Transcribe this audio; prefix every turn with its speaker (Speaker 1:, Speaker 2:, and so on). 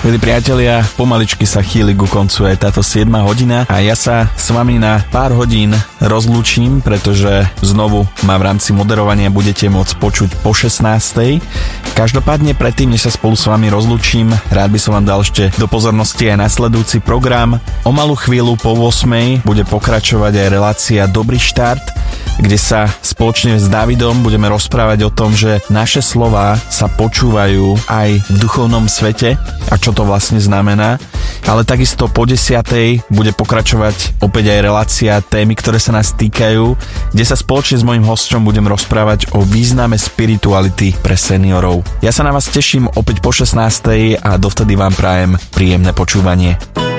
Speaker 1: Milí priatelia, pomaličky sa chýli ku koncu aj táto 7. hodina a ja sa s vami na pár hodín rozlúčim, pretože znovu ma v rámci moderovania budete môcť počuť po 16. Každopádne predtým, než sa spolu s vami rozlúčim, rád by som vám dal ešte do pozornosti aj nasledujúci program. O malú chvíľu po 8. bude pokračovať aj relácia Dobrý štart, kde sa spoločne s Davidom budeme rozprávať o tom, že naše slová sa počúvajú aj v duchovnom svete a čo to vlastne znamená. Ale takisto po 10. bude pokračovať opäť aj relácia témy, ktoré sa nás týkajú, kde sa spoločne s mojím hosťom budem rozprávať o význame spirituality pre seniorov. Ja sa na vás teším opäť po 16. a dovtedy vám prajem príjemné počúvanie.